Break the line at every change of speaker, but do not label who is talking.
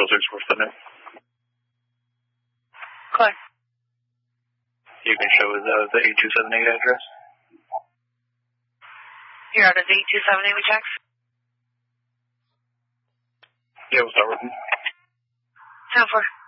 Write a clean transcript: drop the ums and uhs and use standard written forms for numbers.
for Thunder.
Clark.
You can show the 8278 address.
You're out of the 8278 we checked?
Yeah, we'll start with him.
10-4.